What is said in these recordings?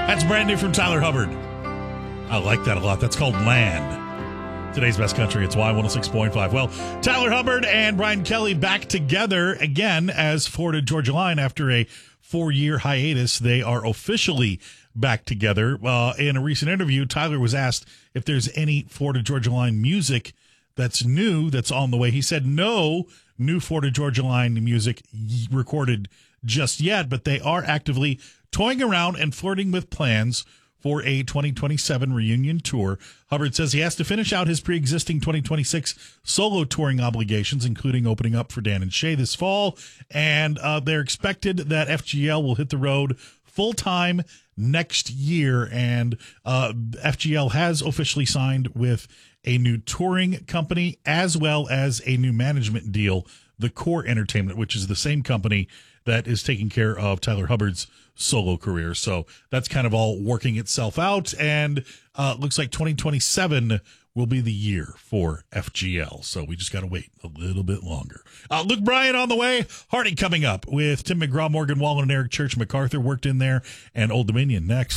That's brand new from Tyler Hubbard. I like that a lot. That's called Land. Today's best country. It's Y106.5. Well, Tyler Hubbard and Brian Kelly back together again as Florida Georgia Line after a 4-year hiatus. They are officially back together. In a recent interview, Tyler was asked if there's any Florida Georgia Line music that's new, that's on the way. He said no new Florida Georgia Line music recorded just yet, but they are actively toying around and flirting with plans for a 2027 reunion tour. Hubbard says he has to finish out his pre-existing 2026 solo touring obligations, including opening up for Dan and Shay this fall. And they're expected that FGL will hit the road full-time next year. And FGL has officially signed with a new touring company as well as a new management deal, the Core Entertainment, which is the same company that is taking care of Tyler Hubbard's solo career. So that's kind of all working itself out, and looks like 2027 will be the year for FGL. So we just got to wait a little bit longer. Luke Bryan on the way. Hardy coming up with Tim McGraw, Morgan Wallen, and Eric Church. MacArthur worked in there, and Old Dominion next.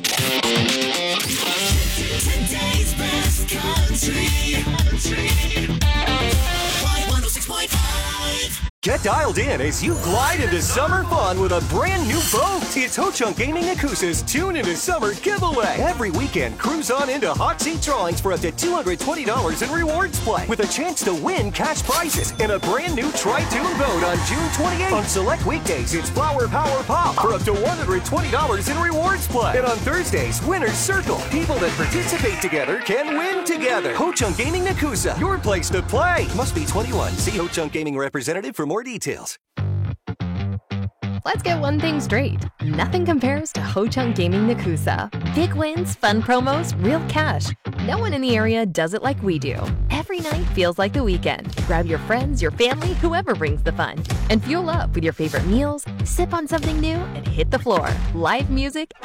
Today's best country. Y106.5. Get dialed in as you glide into summer fun with a brand new boat. It's Ho-Chunk Gaming Yakuza's Tune Into Summer giveaway. Every weekend, cruise on into hot seat drawings for up to $220 in rewards play with a chance to win cash prizes and a brand new Tri-Tune boat on June 28th. On select weekdays, it's Flower Power Pop for up to $120 in rewards play. And on Thursdays, Winner's Circle. People that participate together can win together. Ho-Chunk Gaming Yakuza, your place to play. Must be 21. See Ho-Chunk Gaming representative for more details. Let's get one thing straight. Nothing compares to Ho-Chunk Gaming Nakusa. Big wins, fun promos, real cash. No one in the area does it like we do. Every night feels like the weekend. Grab your friends, your family, whoever brings the fun. And fuel up with your favorite meals, sip on something new, and hit the floor. Live music